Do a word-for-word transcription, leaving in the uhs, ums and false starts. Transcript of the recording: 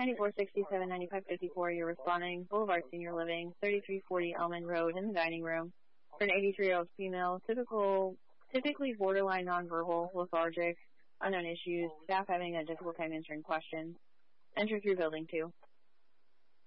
ninety-four sixty-seven, ninety-five fifty-four, you're responding. Boulevard Senior Living, thirty-three forty Elman Road in the dining room. For an eighty-three-year-old female, typical, typically borderline nonverbal, lethargic, unknown issues, staff having a difficult time answering questions. Enter through building two.